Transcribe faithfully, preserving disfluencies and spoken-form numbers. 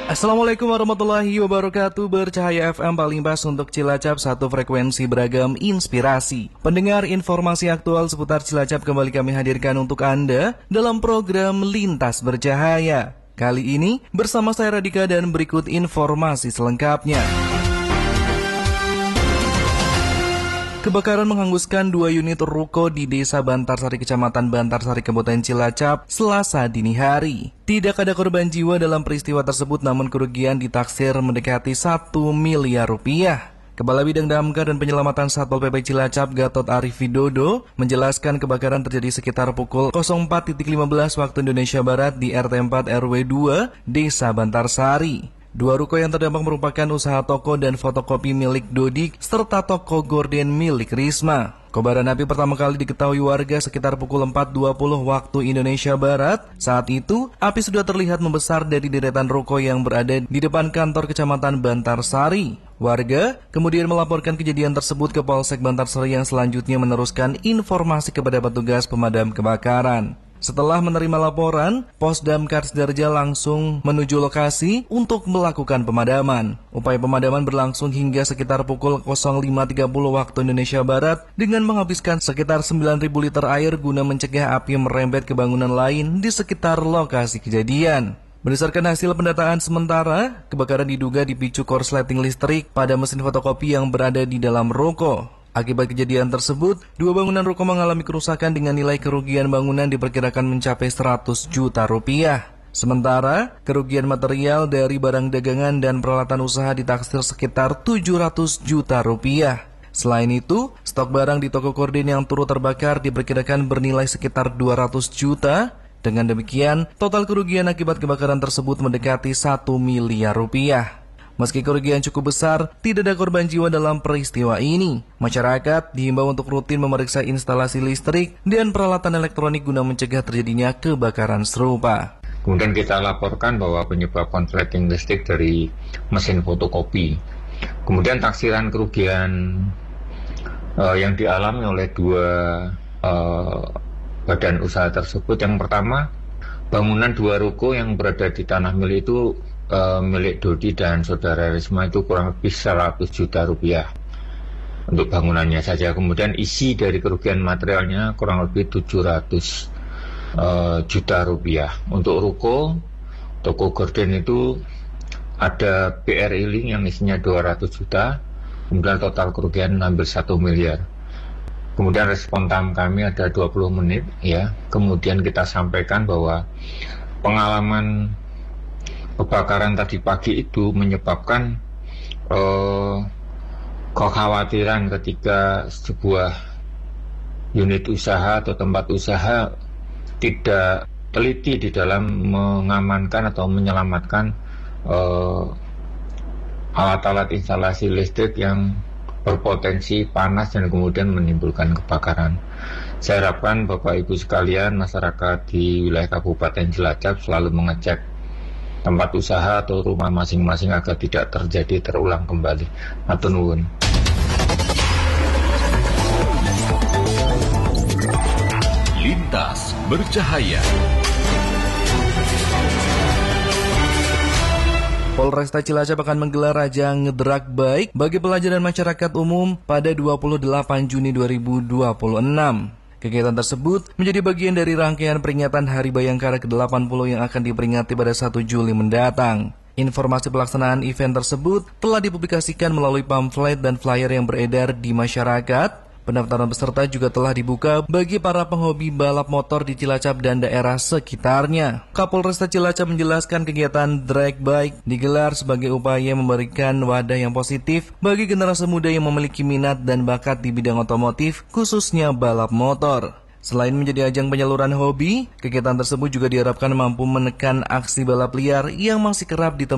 Assalamualaikum warahmatullahi wabarakatuh. Bercahaya F M paling pas untuk Cilacap, satu frekuensi beragam inspirasi. Pendengar, informasi aktual seputar Cilacap kembali kami hadirkan untuk Anda dalam program Lintas Bercahaya. Kali ini bersama saya Radika dan berikut informasi selengkapnya. Kebakaran menghanguskan dua unit ruko di Desa Bantarsari, Kecamatan Bantarsari, Kabupaten Cilacap, Selasa dini hari. Tidak ada korban jiwa dalam peristiwa tersebut, namun kerugian ditaksir mendekati satu miliar rupiah. Kepala Bidang Damkar dan Penyelamatan Satpol P P Cilacap, Gatot Arif Widodo, menjelaskan kebakaran terjadi sekitar pukul empat lima belas waktu Indonesia Barat di R T empat R W dua, Desa Bantarsari. Dua ruko yang terdampak merupakan usaha toko dan fotokopi milik Dodik serta toko gorden milik Risma. Kobaran api pertama kali diketahui warga sekitar pukul empat dua puluh waktu Indonesia Barat. Saat itu, api sudah terlihat membesar dari deretan ruko yang berada di depan kantor Kecamatan Bantarsari. Warga kemudian melaporkan kejadian tersebut ke Polsek Bantarsari yang selanjutnya meneruskan informasi kepada petugas pemadam kebakaran. Setelah menerima laporan, Pos Damkar Sidoarjo langsung menuju lokasi untuk melakukan pemadaman. Upaya pemadaman berlangsung hingga sekitar pukul lima tiga puluh waktu Indonesia Barat dengan menghabiskan sekitar sembilan ribu liter air guna mencegah api merembet ke bangunan lain di sekitar lokasi kejadian. Berdasarkan hasil pendataan sementara, kebakaran diduga dipicu korsleting listrik pada mesin fotokopi yang berada di dalam ruko. Akibat kejadian tersebut, dua bangunan ruko mengalami kerusakan dengan nilai kerugian bangunan diperkirakan mencapai seratus juta rupiah. Sementara, kerugian material dari barang dagangan dan peralatan usaha ditaksir sekitar tujuh ratus juta rupiah. Selain itu, stok barang di toko gorden yang turut terbakar diperkirakan bernilai sekitar dua ratus juta. Dengan demikian, total kerugian akibat kebakaran tersebut mendekati satu miliar rupiah. Meski kerugian cukup besar, tidak ada korban jiwa dalam peristiwa ini. Masyarakat dihimbau untuk rutin memeriksa instalasi listrik dan peralatan elektronik guna mencegah terjadinya kebakaran serupa. Kemudian kita laporkan bahwa penyebab konsleting listrik dari mesin fotokopi. Kemudian taksiran kerugian uh, yang dialami oleh dua uh, badan usaha tersebut. Yang pertama, bangunan dua ruko yang berada di tanah milik itu Uh, milik Dodi dan saudara Risma itu kurang lebih seratus juta rupiah untuk bangunannya saja. Kemudian isi dari kerugian materialnya kurang lebih tujuh ratus uh, juta rupiah. Untuk ruko, toko gorden itu ada B R I Link yang isinya dua ratus juta, kemudian total kerugian hampir satu miliar. Kemudian respon tam kami ada dua puluh menit ya. Kemudian kita sampaikan bahwa pengalaman kebakaran tadi pagi itu menyebabkan uh, kekhawatiran ketika sebuah unit usaha atau tempat usaha tidak teliti di dalam mengamankan atau menyelamatkan uh, alat-alat instalasi listrik yang berpotensi panas dan kemudian menimbulkan kebakaran. Saya harapkan Bapak Ibu sekalian, masyarakat di wilayah Kabupaten Cilacap selalu mengecek tempat usaha atau rumah masing-masing agar tidak terjadi terulang kembali. Matur nuwun. Lintas Bercahaya. Polresta Cilacap akan menggelar ajang ngedrak baik bagi pelajar dan masyarakat umum pada dua puluh delapan Juni dua ribu dua puluh enam. Kegiatan tersebut menjadi bagian dari rangkaian peringatan Hari Bayangkara ke delapan puluh yang akan diperingati pada satu Juli mendatang. Informasi pelaksanaan event tersebut telah dipublikasikan melalui pamflet dan flyer yang beredar di masyarakat. Pendaftaran peserta juga telah dibuka bagi para penghobi balap motor di Cilacap dan daerah sekitarnya. Kapolresta Cilacap menjelaskan kegiatan drag bike digelar sebagai upaya memberikan wadah yang positif bagi generasi muda yang memiliki minat dan bakat di bidang otomotif, khususnya balap motor. Selain menjadi ajang penyaluran hobi, kegiatan tersebut juga diharapkan mampu menekan aksi balap liar yang masih kerap ditemukan